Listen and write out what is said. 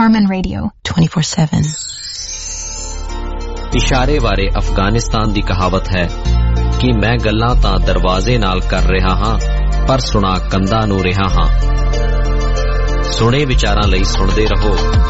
Harmon Radio 24/7। ਇਸ਼ਾਰੇ ਬਾਰੇ ਅਫਗਾਨਿਸਤਾਨ ਦੀ ਕਹਾਵਤ ਹੈ ਕਿ ਮੈਂ ਗੱਲਾਂ ਤਾਂ ਦਰਵਾਜ਼ੇ ਨਾਲ ਕਰ ਰਿਹਾ ਹਾਂ ਪਰ ਸੁਣਾ ਕੰਧਾਂ ਨੂੰ ਰਿਹਾ ਹਾਂ। ਸੁਣੇ ਵਿਚਾਰਾਂ ਲਈ ਸੁਣਦੇ ਰਹੋ